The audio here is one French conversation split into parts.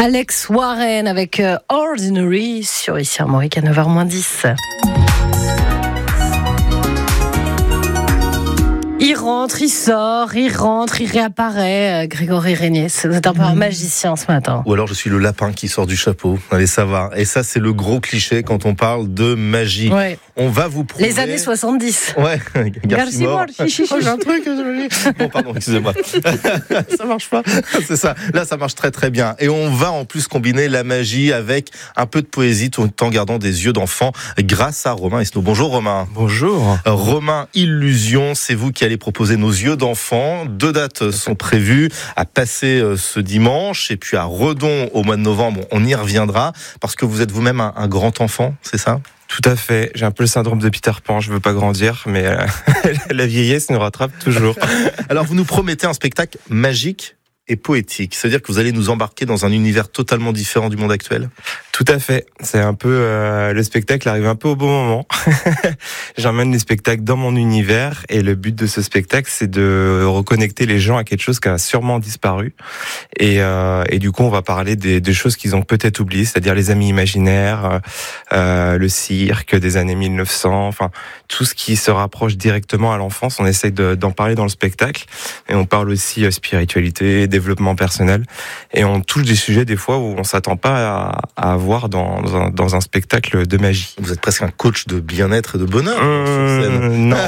Alex Warren avec Ordinary sur ici Armorique à 9h-10. Il rentre, il sort, il rentre, il réapparaît. Grégory Régnier, vous êtes un peu un magicien ce matin. Ou alors je suis le lapin qui sort du chapeau. Allez, ça va. Et ça, c'est le gros cliché quand on parle de magie. Ouais. On va vous prouver... Les années 70. Ouais, Garcimore. J'ai un truc. Bon, pardon, excusez-moi. Ça marche pas. C'est ça. Là, ça marche très très bien. Et on va en plus combiner la magie avec un peu de poésie tout en gardant des yeux d'enfant grâce à Romain Esnault. Bonjour Romain. Bonjour. Romain Illusion, c'est vous qui allez proposer nos yeux d'enfant. 2 dates sont prévues à passer ce dimanche et puis à Redon au mois de novembre. On y reviendra parce que vous êtes vous-même un grand enfant, c'est ça ? Tout à fait. J'ai un peu le syndrome de Peter Pan. Je veux pas grandir, mais la vieillesse nous rattrape toujours. Alors, vous nous promettez un spectacle magique et poétique. C'est-à-dire que vous allez nous embarquer dans un univers totalement différent du monde actuel ? Tout à fait. C'est un peu le spectacle arrive un peu au bon moment. J'emmène les spectacles dans mon univers et le but de ce spectacle, c'est de reconnecter les gens à quelque chose qui a sûrement disparu. Et du coup, on va parler des choses qu'ils ont peut-être oubliées, c'est-à-dire les amis imaginaires, le cirque des années 1900, enfin tout ce qui se rapproche directement à l'enfance. On essaye d'en parler dans le spectacle et on parle aussi spiritualité, développement personnel et on touche des sujets des fois où on s'attend pas à voir dans un spectacle de magie. Vous êtes presque un coach de bien-être et de bonheur sur scène. Non.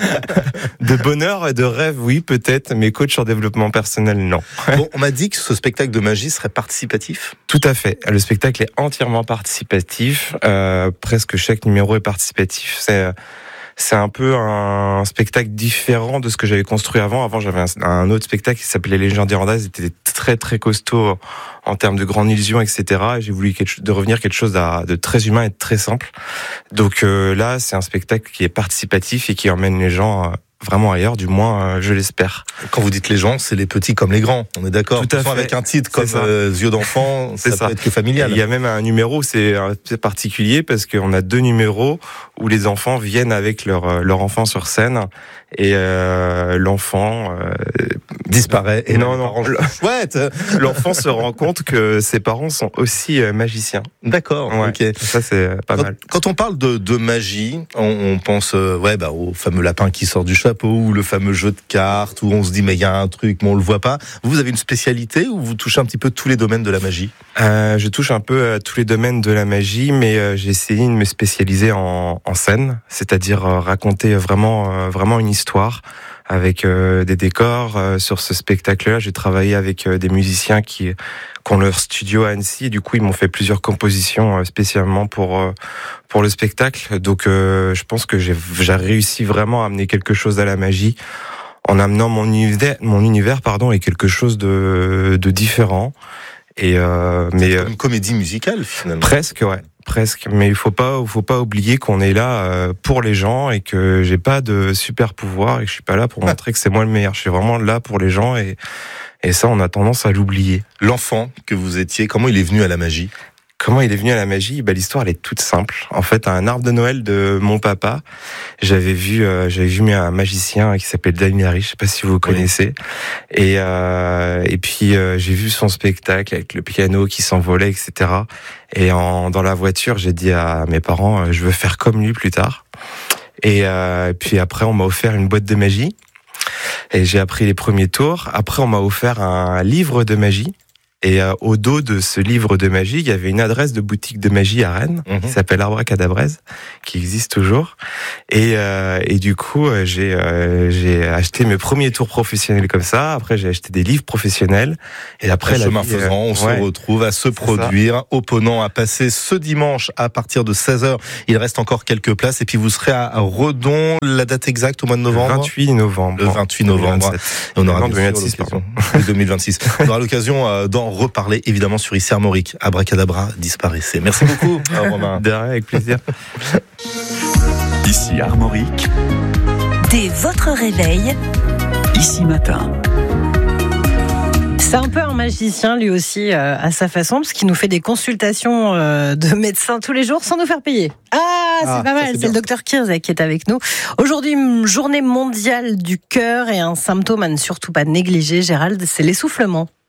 De bonheur et de rêve, oui, peut-être, mais coach en développement personnel, non. Bon, on m'a dit que ce spectacle de magie serait participatif. Tout à fait. Le spectacle est entièrement participatif. Presque chaque numéro est participatif. C'est un peu un spectacle différent de ce que j'avais construit avant. Avant, j'avais un autre spectacle qui s'appelait Légendes irlandaises. Il était très, très costaud en termes de grande illusion, etc. Et j'ai voulu de revenir quelque chose de très humain et de très simple. Donc là, c'est un spectacle qui est participatif et qui emmène les gens vraiment ailleurs, du moins je l'espère. Quand vous dites les gens, c'est les petits comme les grands, on est d'accord. Tout à fait. Avec un titre comme Yeux d'enfant, ça peut être que familial. Il y a même un numéro, c'est particulier parce qu'on a 2 numéros où les enfants viennent avec leur enfant sur scène et l'enfant disparaît. Et non, chouette. L'enfant se rend compte que ses parents sont aussi magiciens. D'accord. Ouais, ok. Ça c'est pas mal. Quand on parle de magie, on pense au fameux lapin qui sort du chapeau ou le fameux jeu de cartes où on se dit mais il y a un truc mais on le voit pas. Vous avez une spécialité ou vous touchez un petit peu tous les domaines de la magie ? Je touche un peu à tous les domaines de la magie, mais j'ai essayé de me spécialiser en scène, c'est-à-dire raconter vraiment une histoire avec des décors. Sur ce spectacle-là, j'ai travaillé avec des musiciens qui ont leur studio à Annecy et du coup ils m'ont fait plusieurs compositions spécialement pour le spectacle. Donc je pense que j'ai réussi vraiment à amener quelque chose à la magie en amenant mon univers est quelque chose de différent. Et mais comme une comédie musicale finalement. Presque, ouais. Presque, mais il faut pas oublier qu'on est là pour les gens et que j'ai pas de super pouvoir et que je suis pas là pour montrer que c'est moi le meilleur. Je suis vraiment là pour les gens et ça on a tendance à l'oublier. L'enfant que vous étiez, comment il est venu à la magie ? Comment il est venu à la magie ? L'histoire elle est toute simple. En fait, à un arbre de Noël de mon papa, j'avais vu un magicien qui s'appelle Daniel Harry, je sais pas si vous connaissez. Et puis j'ai vu son spectacle avec le piano qui s'envolait, etc. Et dans la voiture, j'ai dit à mes parents, je veux faire comme lui plus tard. Et puis après, on m'a offert une boîte de magie. Et j'ai appris les premiers tours. Après, on m'a offert un livre de magie. Et au dos de ce livre de magie, il y avait une adresse de boutique de magie à Rennes qui s'appelle Abracadabraise, qui existe toujours. Et du coup, j'ai acheté mes premiers tours professionnels comme ça. Après, j'ai acheté des livres professionnels. Et après, chemin faisant, on se retrouve à se produire. Opponent à passer ce dimanche à partir de 16h. Il reste encore quelques places. Et puis vous serez à Redon. La date exacte au mois de novembre ? Le 28 novembre. Le 28 novembre. Et on aura 2026, pardon. 2026. On aura l'occasion d'en reparler évidemment sur ici Armorique. Abracadabra, disparaissez. Merci beaucoup, Romain. De rien, avec plaisir. Ici Armorique. Dès votre réveil, Ici Matin. C'est un peu un magicien lui aussi à sa façon parce qu'il nous fait des consultations de médecins tous les jours sans nous faire payer. C'est pas mal, c'est le docteur Kirzek qui est avec nous. Aujourd'hui, journée mondiale du cœur et un symptôme à ne surtout pas négliger, Gérald, c'est l'essoufflement.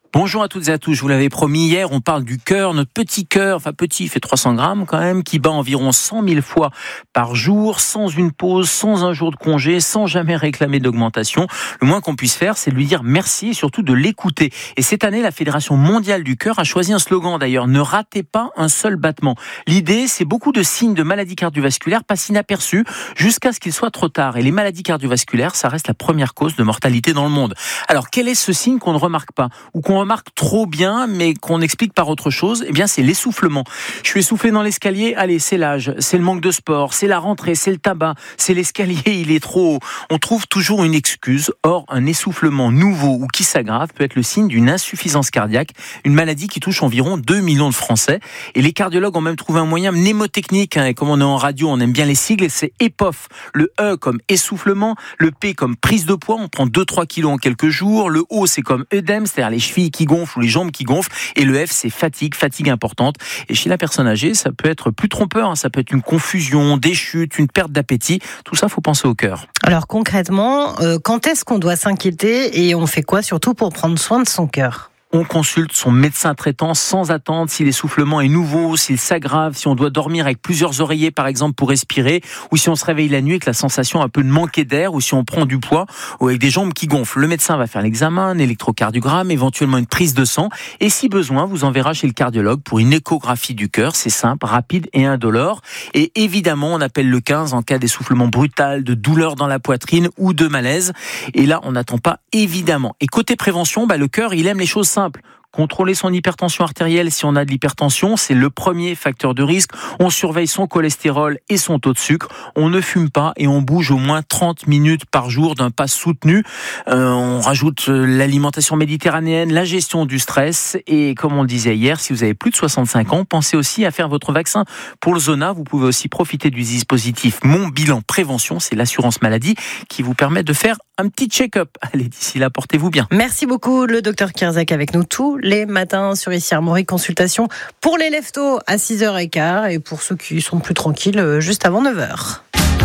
Bonjour à toutes et à tous, je vous l'avais promis hier, on parle du cœur, notre petit cœur, enfin petit, il fait 300 grammes quand même, qui bat environ 100 000 fois par jour, sans une pause, sans un jour de congé, sans jamais réclamer d'augmentation. Le moins qu'on puisse faire, c'est de lui dire merci et surtout de l'écouter. Et cette année, la Fédération mondiale du cœur a choisi un slogan d'ailleurs, ne ratez pas un seul battement. L'idée, c'est beaucoup de signes de maladies cardiovasculaires passent inaperçus jusqu'à ce qu'il soit trop tard. Et les maladies cardiovasculaires, ça reste la première cause de mortalité dans le monde. Alors, quel est ce signe qu'on ne remarque pas ou qu'on remarque trop bien, mais qu'on explique par autre chose? Eh bien, c'est l'essoufflement. Je suis essoufflé dans l'escalier. Allez, c'est l'âge, c'est le manque de sport, c'est la rentrée, c'est le tabac, c'est l'escalier, il est trop haut. On trouve toujours une excuse. Or, un essoufflement nouveau ou qui s'aggrave peut être le signe d'une insuffisance cardiaque, une maladie qui touche environ 2 millions de Français. Et les cardiologues ont même trouvé un moyen mnémotechnique. Et comme on est en radio, on aime bien les sigles. Et c'est EPOF. Le E comme essoufflement, le P comme prise de poids. On prend 2-3 kilos en quelques jours. Le O, c'est comme œdème, c'est-à-dire les chevilles qui gonflent ou les jambes qui gonflent. Et le F, c'est fatigue importante. Et chez la personne âgée, ça peut être plus trompeur. Ça peut être une confusion, des chutes, une perte d'appétit. Tout ça, faut penser au cœur. Alors concrètement, quand est-ce qu'on doit s'inquiéter et on fait quoi surtout pour prendre soin de son cœur ? On consulte son médecin traitant sans attendre si l'essoufflement est nouveau, s'il s'aggrave, si on doit dormir avec plusieurs oreillers par exemple pour respirer, ou si on se réveille la nuit avec la sensation un peu de manquer d'air, ou si on prend du poids, ou avec des jambes qui gonflent. Le médecin va faire l'examen, un électrocardiogramme, éventuellement une prise de sang, et si besoin, vous enverra chez le cardiologue pour une échographie du cœur. C'est simple, rapide et indolore. Et évidemment, on appelle le 15 en cas d'essoufflement brutal, de douleur dans la poitrine ou de malaise. Et là, on n'attend pas évidemment. Et côté prévention, le cœur, il aime les choses simples. Contrôler son hypertension artérielle si on a de l'hypertension, c'est le premier facteur de risque. On surveille son cholestérol et son taux de sucre. On ne fume pas et on bouge au moins 30 minutes par jour d'un pas soutenu. On rajoute l'alimentation méditerranéenne, la gestion du stress. Et comme on le disait hier, si vous avez plus de 65 ans, pensez aussi à faire votre vaccin pour le zona. Vous pouvez aussi profiter du dispositif Mon Bilan Prévention. C'est l'assurance maladie qui vous permet de faire un petit check-up. Allez, d'ici là, portez-vous bien. Merci beaucoup, le docteur Kierzek avec nous tous les matins sur Ici Armorique. Consultation pour les leftos à 6h15 et pour ceux qui sont plus tranquilles, juste avant 9h.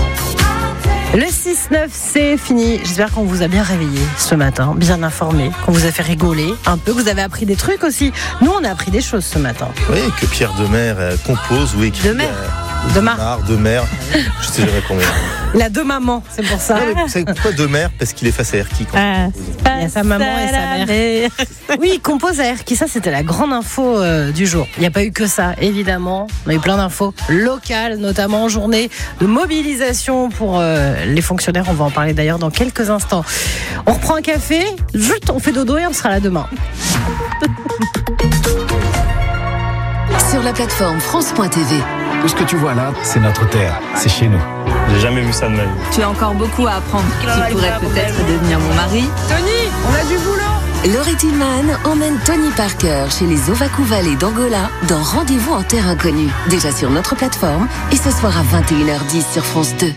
Le 6-9, c'est fini. J'espère qu'on vous a bien réveillé ce matin, bien informé, qu'on vous a fait rigoler un peu, que vous avez appris des trucs aussi. Nous, on a appris des choses ce matin. Oui, que Pierre Demer compose ou écrit. Demer. Je sais jamais combien. Il a deux mamans, c'est pour ça. Vous savez pourquoi Demer ? Parce qu'il est face à Erki. Il y a sa maman et sa mère. Oui, il compose à Erki. Ça, c'était la grande info du jour. Il n'y a pas eu que ça, évidemment. On a eu plein d'infos locales, notamment en journée de mobilisation pour les fonctionnaires. On va en parler d'ailleurs dans quelques instants. On reprend un café, on fait dodo et on sera là demain. Sur la plateforme France.tv. Tout ce que tu vois là, c'est notre terre, c'est chez nous. J'ai jamais vu ça de ma vie. Tu as encore beaucoup à apprendre. Tu pourrais peut-être devenir mon mari. Tony, on a du boulot. Laurie Tillman emmène Tony Parker chez les Ovaku Valley d'Angola dans Rendez-vous en terre inconnue. Déjà sur notre plateforme et ce soir à 21h10 sur France 2.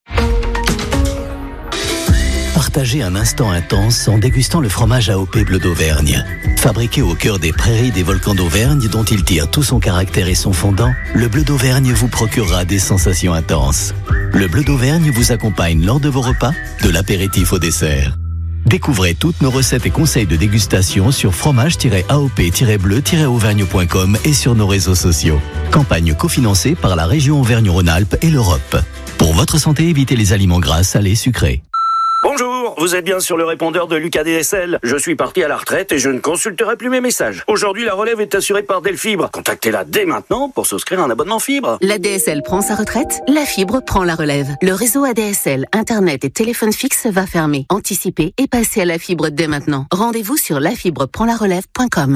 Partagez un instant intense en dégustant le fromage AOP Bleu d'Auvergne. Fabriqué au cœur des prairies des volcans d'Auvergne dont il tire tout son caractère et son fondant, le Bleu d'Auvergne vous procurera des sensations intenses. Le Bleu d'Auvergne vous accompagne lors de vos repas, de l'apéritif au dessert. Découvrez toutes nos recettes et conseils de dégustation sur fromage-aop-bleu-auvergne.com et sur nos réseaux sociaux. Campagne cofinancée par la région Auvergne-Rhône-Alpes et l'Europe. Pour votre santé, évitez les aliments gras, salés, sucrés. Bonjour, vous êtes bien sur le répondeur de Lucas DSL. Je suis parti à la retraite et je ne consulterai plus mes messages. Aujourd'hui, la relève est assurée par Delfibre. Contactez-la dès maintenant pour souscrire un abonnement fibre. La DSL prend sa retraite, la fibre prend la relève. Le réseau ADSL, Internet et téléphone fixe va fermer. Anticipez et passez à la fibre dès maintenant. Rendez-vous sur lafibreprendlarelève.com.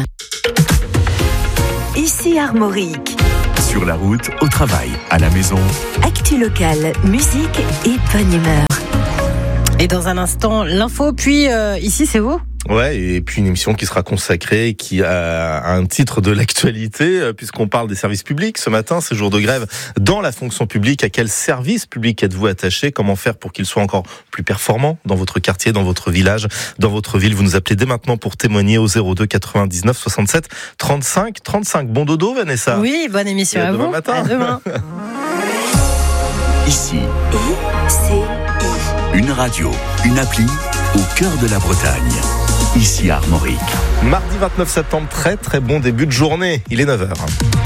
Ici Armorique. Sur la route, au travail, à la maison. Actu locale, musique et bonne humeur. Et dans un instant, l'info, puis ici c'est vous. Ouais, et puis une émission qui sera consacrée, qui a un titre de l'actualité, puisqu'on parle des services publics. Ce matin, c'est jour de grève dans la fonction publique. À quel service public êtes-vous attaché ? Comment faire pour qu'il soit encore plus performant dans votre quartier, dans votre village, dans votre ville ? Vous nous appelez dès maintenant pour témoigner au 02 99 67 35 35. Bon dodo, Vanessa. Oui, bonne émission à vous. Demain matin. À demain. Ici, une radio, une appli au cœur de la Bretagne. ici à Armorique. Mardi 29 septembre, très très bon début de journée. Il est 9h.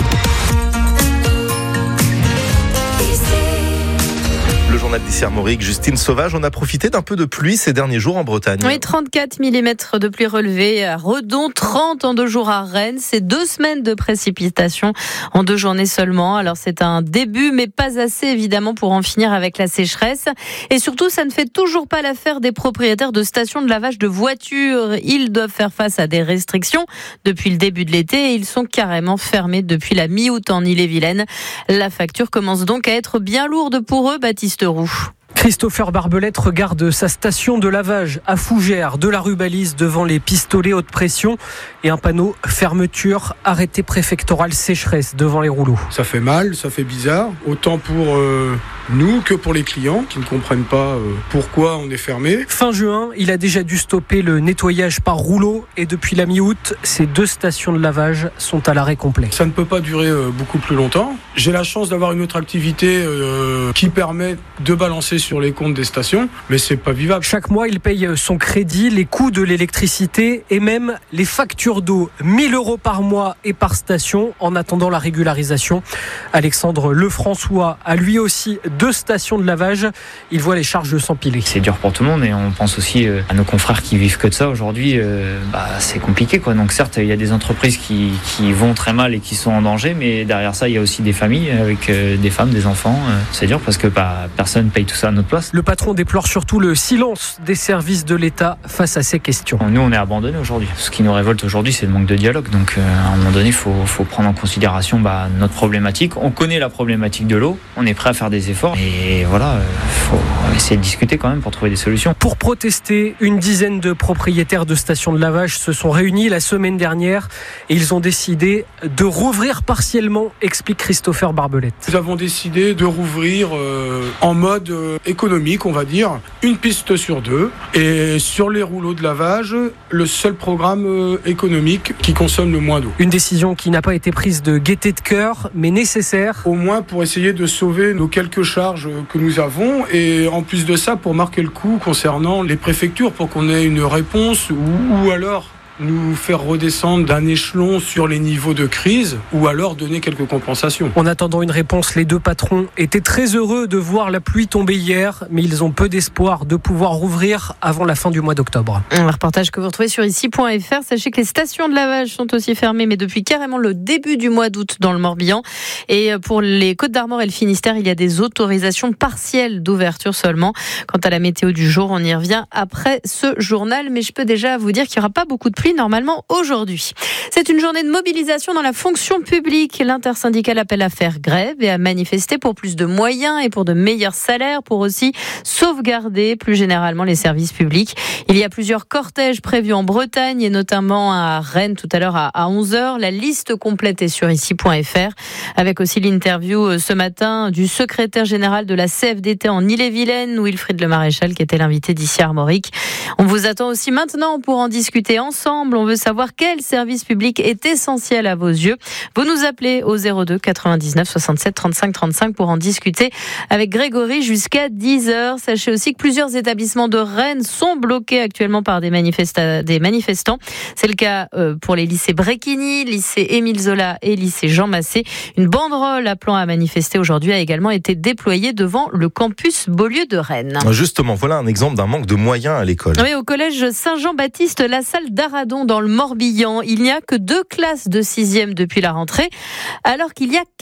Le journal d'ici Armorique, Justine Sauvage, on a profité d'un peu de pluie ces derniers jours en Bretagne. Oui, 34 mm de pluie relevée à Redon, 30 en 2 jours à Rennes. C'est 2 semaines de précipitations en 2 journées seulement. Alors c'est un début, mais pas assez évidemment pour en finir avec la sécheresse. Et surtout, ça ne fait toujours pas l'affaire des propriétaires de stations de lavage de voitures. Ils doivent faire face à des restrictions depuis le début de l'été et ils sont carrément fermés depuis la mi-août en Ille-et-Vilaine. La facture commence donc à être bien lourde pour eux, Baptiste Roux. Christopher Barbelette regarde sa station de lavage à Fougères, de la rue Balise, devant les pistolets haute pression et un panneau fermeture, arrêté préfectoral sécheresse devant les rouleaux. Ça fait mal, ça fait bizarre, autant pour nous que pour les clients qui ne comprennent pas pourquoi on est fermé. Fin juin, il a déjà dû stopper le nettoyage par rouleau et depuis la mi-août, ces 2 stations de lavage sont à l'arrêt complet. Ça ne peut pas durer beaucoup plus longtemps. J'ai la chance d'avoir une autre activité qui permet de balancer sur les comptes des stations, mais c'est pas vivable. Chaque mois, il paye son crédit, les coûts de l'électricité et même les factures d'eau. 1 000 € par mois et par station en attendant la régularisation. Alexandre Lefrançois a lui aussi 2 stations de lavage. Il voit les charges s'empiler. C'est dur pour tout le monde et on pense aussi à nos confrères qui vivent que de ça aujourd'hui. C'est compliqué, quoi. Donc certes, il y a des entreprises qui vont très mal et qui sont en danger, mais derrière ça, il y a aussi des familles avec des femmes, des enfants. C'est dur parce que personne paye tout ça à notre place. Le patron déplore surtout le silence des services de l'État face à ces questions. Nous, on est abandonnés aujourd'hui. Ce qui nous révolte aujourd'hui, c'est le manque de dialogue. Donc, à un moment donné, il faut prendre en considération notre problématique. On connaît la problématique de l'eau. On est prêt à faire des efforts. Et voilà, il faut essayer de discuter quand même pour trouver des solutions. Pour protester, une dizaine de propriétaires de stations de lavage se sont réunis la semaine dernière et ils ont décidé de rouvrir partiellement, explique Christopher Barbelette. Nous avons décidé de rouvrir en mode économique, on va dire, une piste sur 2. Et sur les rouleaux de lavage, le seul programme économique qui consomme le moins d'eau. Une décision qui n'a pas été prise de gaieté de cœur, mais nécessaire. Au moins pour essayer de sauver nos quelques charges que nous avons. Et en plus de ça, pour marquer le coup concernant les préfectures, pour qu'on ait une réponse ou alors nous faire redescendre d'un échelon sur les niveaux de crise ou alors donner quelques compensations. En attendant une réponse, les 2 patrons étaient très heureux de voir la pluie tomber hier, mais ils ont peu d'espoir de pouvoir rouvrir avant la fin du mois d'octobre. Un reportage que vous retrouvez sur ici.fr. Sachez que les stations de lavage sont aussi fermées, mais depuis carrément le début du mois d'août dans le Morbihan. Et pour les Côtes-d'Armor et le Finistère, il y a des autorisations partielles d'ouverture seulement. Quant à la météo du jour, on y revient après ce journal, mais je peux déjà vous dire qu'il n'y aura pas beaucoup de pluie normalement aujourd'hui. C'est une journée de mobilisation dans la fonction publique. L'intersyndicale appelle à faire grève et à manifester pour plus de moyens et pour de meilleurs salaires, pour aussi sauvegarder plus généralement les services publics. Il y a plusieurs cortèges prévus en Bretagne et notamment à Rennes tout à l'heure à 11h. La liste complète est sur ici.fr avec aussi l'interview ce matin du secrétaire général de la CFDT en Ille-et-Vilaine, Wilfried Le Maréchal, qui était l'invité d'ici Armorique. On vous attend aussi maintenant pour en discuter ensemble. On veut savoir quel service public est essentiel à vos yeux. Vous nous appelez au 02 99 67 35 35 pour en discuter avec Grégory jusqu'à 10h. Sachez aussi que plusieurs établissements de Rennes sont bloqués actuellement par des manifestants. C'est le cas pour les lycées Bréquigny, lycée Émile Zola et lycée Jean Massé. Une banderole appelant à manifester aujourd'hui a également été déployée devant le campus Beaulieu de Rennes. Justement, voilà un exemple d'un manque de moyens à l'école. Oui, au collège Saint-Jean-Baptiste, la salle d'Aradon dans le Morbihan, il n'y a que 2 classes de 6e depuis la rentrée, alors qu'il y a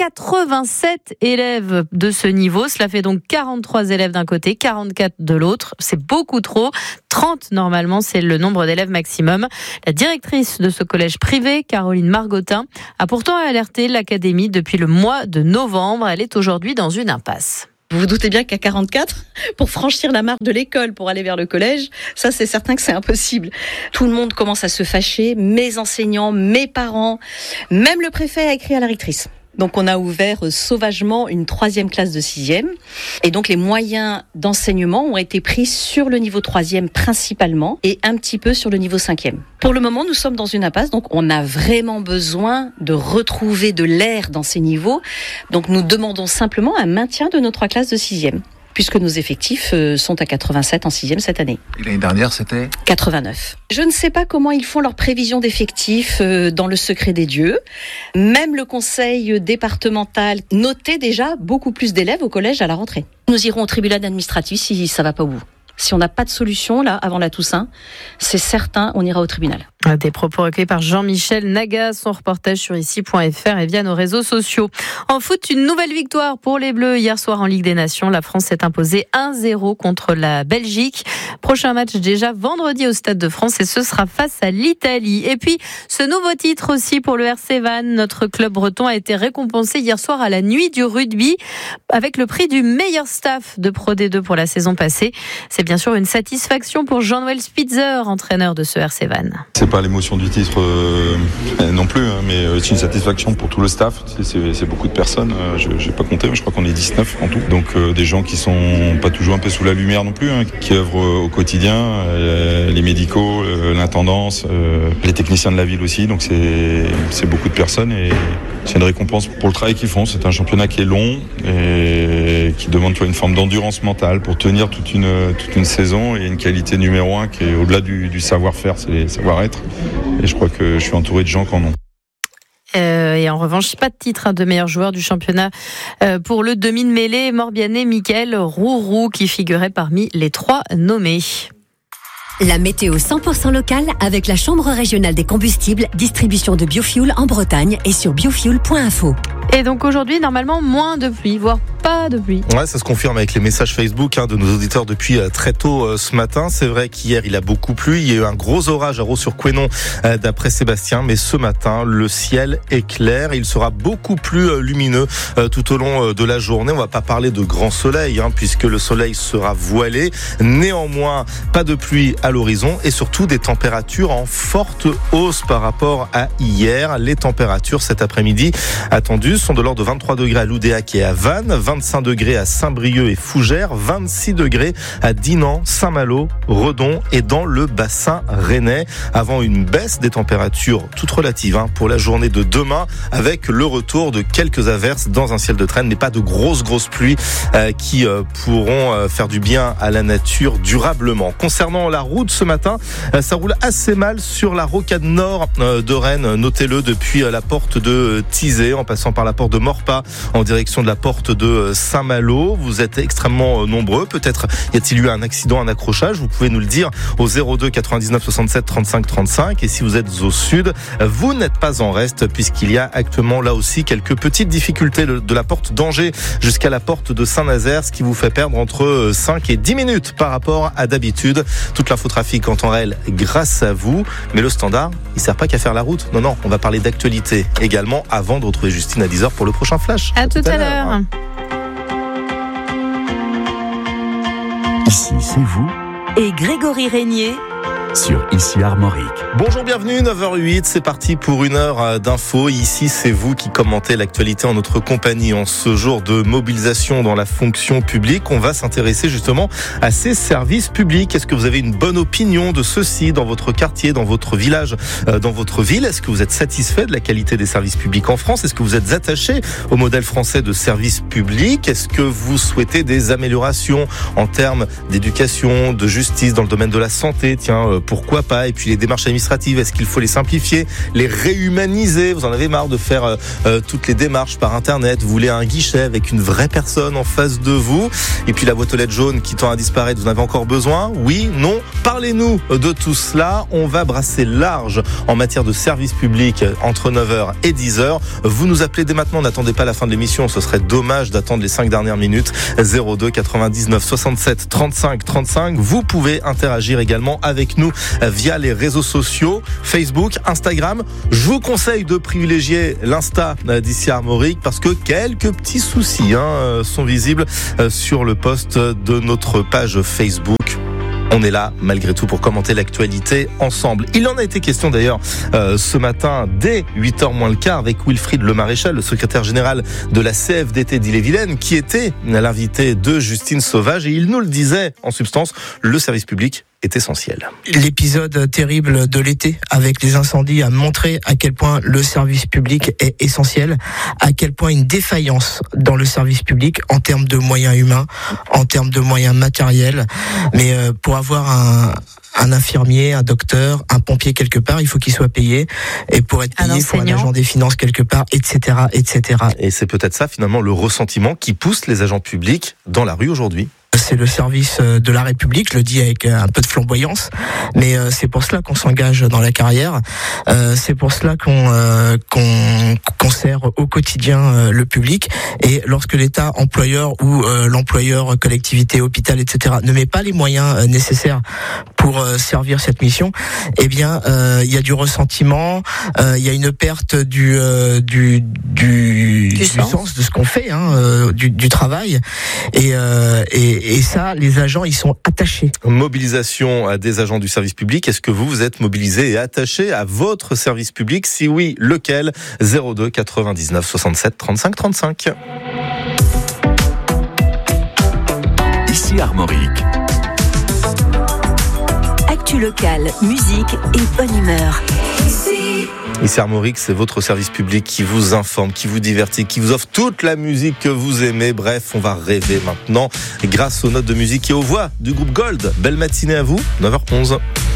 87 élèves de ce niveau. Cela fait donc 43 élèves d'un côté, 44 de l'autre. C'est beaucoup trop. 30 normalement, c'est le nombre d'élèves maximum. La directrice de ce collège privé, Caroline Margotin, a pourtant alerté l'académie depuis le mois de novembre. Elle est aujourd'hui dans une impasse. Vous vous doutez bien qu'à 44, pour franchir la marche de l'école pour aller vers le collège, ça c'est certain que c'est impossible. Tout le monde commence à se fâcher, mes enseignants, mes parents, même le préfet a écrit à la rectrice. Donc on a ouvert sauvagement une 3e classe de 6e. Et donc les moyens d'enseignement ont été pris sur le niveau 3e principalement et un petit peu sur le niveau 5e. Pour le moment, nous sommes dans une impasse, donc on a vraiment besoin de retrouver de l'air dans ces niveaux. Donc nous demandons simplement un maintien de nos 3 classes de 6e. puisque nos effectifs sont à 87 en 6e cette année. Et l'année dernière, c'était 89. Je ne sais pas comment ils font leur prévision d'effectifs dans le secret des dieux. Même le conseil départemental notait déjà beaucoup plus d'élèves au collège à la rentrée. Nous irons au tribunal administratif si ça va pas au bout. Si on n'a pas de solution, là, avant la Toussaint, c'est certain, on ira au tribunal. Des propos recueillis par Jean-Michel Naga, son reportage sur ici.fr et via nos réseaux sociaux. En foot, une nouvelle victoire pour les Bleus. Hier soir en Ligue des Nations, la France s'est imposée 1-0 contre la Belgique. Prochain match déjà vendredi au Stade de France et ce sera face à l'Italie. Et puis, ce nouveau titre aussi pour le RC Vannes. Notre club breton a été récompensé hier soir à la nuit du rugby avec le prix du meilleur staff de Pro D2 pour la saison passée. C'est bien sûr une satisfaction pour Jean-Noël Spitzer, entraîneur de ce RC Vannes. C'est pas l'émotion du titre non plus, mais c'est une satisfaction pour tout le staff. C'est beaucoup de personnes. Je n'ai pas compté, mais je crois qu'on est 19 en tout. Donc des gens qui sont pas toujours un peu sous la lumière non plus, qui œuvrent au quotidien, les médicaux, l'intendance, les techniciens de la ville aussi. Donc c'est beaucoup de personnes et c'est une récompense pour le travail qu'ils font. C'est un championnat qui est long et qui demande une forme d'endurance mentale pour tenir toute une saison et une qualité numéro 1 qui est au-delà du savoir-faire, c'est le savoir-être. Et je crois que je suis entouré de gens qui en ont. Et en revanche, pas de titre de meilleur joueur du championnat pour le demi de mêlée morbihanais Mickaël Rourou qui figurait parmi les 3 nommés. La météo 100% locale avec la Chambre régionale des combustibles, distribution de biofuel en Bretagne et sur biofuel.info. Et donc aujourd'hui, normalement, moins de pluie, voire pas de pluie. Ouais, ça se confirme avec les messages Facebook de nos auditeurs depuis très tôt ce matin. C'est vrai qu'hier, il a beaucoup plu. Il y a eu un gros orage à Ros-sur-Couesnon d'après Sébastien. Mais ce matin, le ciel est clair. Il sera beaucoup plus lumineux tout au long de la journée. On va pas parler de grand soleil puisque le soleil sera voilé. Néanmoins, pas de pluie à l'horizon et surtout des températures en forte hausse par rapport à hier. Les températures cet après-midi attendues sont de l'ordre de 23 degrés à Loudéac et à Vannes, 25 degrés à Saint-Brieuc et Fougères, 26 degrés à Dinan, Saint-Malo, Redon et dans le bassin rennais, avant une baisse des températures toutes relatives pour la journée de demain, avec le retour de quelques averses dans un ciel de traîne, mais pas de grosses pluies qui pourront faire du bien à la nature durablement. Concernant la route ce matin, ça roule assez mal sur la rocade nord de Rennes, notez-le, depuis la porte de Tizé, en passant par la porte de Morpas en direction de la porte de Saint-Malo. Vous êtes extrêmement nombreux. Peut-être y a-t-il eu un accident, un accrochage. Vous pouvez nous le dire au 02 99 67 35 35. Et si vous êtes au sud, vous n'êtes pas en reste puisqu'il y a actuellement là aussi quelques petites difficultés de la porte d'Angers jusqu'à la porte de Saint-Nazaire, ce qui vous fait perdre entre 5 et 10 minutes par rapport à d'habitude. Toute l'infotrafic en temps réel grâce à vous. Mais le standard, il sert pas qu'à faire la route. Non, on va parler d'actualité également avant de retrouver Justine à 10h pour le prochain flash. À tout à l'heure. Ici, c'est vous. Et Grégory Régnier Sur Ici Armorique. Bonjour, bienvenue, 9h08, c'est parti pour une heure d'infos. Ici, c'est vous qui commentez l'actualité en notre compagnie. En ce jour de mobilisation dans la fonction publique, on va s'intéresser justement à ces services publics. Est-ce que vous avez une bonne opinion de ceux-ci dans votre quartier, dans votre village, dans votre ville? Est-ce que vous êtes satisfait de la qualité des services publics en France? Est-ce que vous êtes attaché au modèle français de services publics? Est-ce que vous souhaitez des améliorations en termes d'éducation, de justice, dans le domaine de la santé? Tiens, pourquoi pas? Et puis les démarches administratives, est-ce qu'il faut les simplifier, les réhumaniser? Vous en avez marre de faire toutes les démarches par internet, vous voulez un guichet avec une vraie personne en face de vous? Et puis la boîte aux lettres jaune qui tend à disparaître, vous en avez encore besoin? Oui, non? Parlez-nous de tout cela. On va brasser large en matière de services publics entre 9h et 10h. Vous nous appelez dès maintenant, n'attendez pas la fin de l'émission, ce serait dommage d'attendre les 5 dernières minutes. 02 99 67 35 35. Vous pouvez interagir également avec nous via les réseaux sociaux, Facebook, Instagram. Je vous conseille de privilégier l'Insta d'Ici Armorique parce que quelques petits soucis sont visibles sur le post de notre page Facebook. On est là, malgré tout, pour commenter l'actualité ensemble. Il en a été question d'ailleurs ce matin, dès 8h moins le quart, avec Wilfried Lemaréchal, le secrétaire général de la CFDT d'Ille-et-Vilaine, qui était l'invité de Justine Sauvage. Et il nous le disait, en substance, le service public est essentiel. L'épisode terrible de l'été avec les incendies a montré à quel point le service public est essentiel, à quel point une défaillance dans le service public en termes de moyens humains, en termes de moyens matériels. Mais pour avoir un infirmier, un docteur, un pompier quelque part, il faut qu'il soit payé. Et pour être payé, il faut un agent des finances quelque part, etc., etc. Et c'est peut-être ça, finalement, le ressentiment qui pousse les agents publics dans la rue aujourd'hui. C'est le service de la République, je le dis avec un peu de flamboyance, mais c'est pour cela qu'on s'engage dans la carrière, c'est pour cela qu'on sert au quotidien le public, et lorsque l'État employeur ou l'employeur collectivité, hôpital, etc. ne met pas les moyens nécessaires pour servir cette mission, eh bien il y a du ressentiment, il y a une perte du sens de ce qu'on fait, du travail, et ça, les agents, ils sont attachés. Mobilisation des agents du service public. Est-ce que vous êtes mobilisés et attachés à votre service public? Si oui, lequel? 02 99 67 35 35. Ici Armorique. Actu locale, musique et bonne humeur. Ici Armorique, c'est votre service public qui vous informe, qui vous divertit, qui vous offre toute la musique que vous aimez. Bref, on va rêver maintenant grâce aux notes de musique et aux voix du groupe Gold. Belle matinée à vous, 9h11.